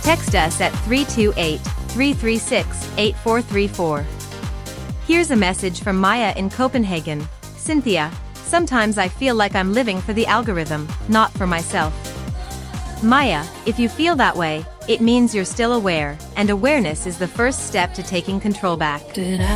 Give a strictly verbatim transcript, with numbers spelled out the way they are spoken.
Text us at three two eight, three three six, eight four three four. Here's a message from Maya in Copenhagen. Cynthia, sometimes I feel like I'm living for the algorithm, not for myself. Maya, if you feel that way, it means you're still aware, and awareness is the first step to taking control back. Did I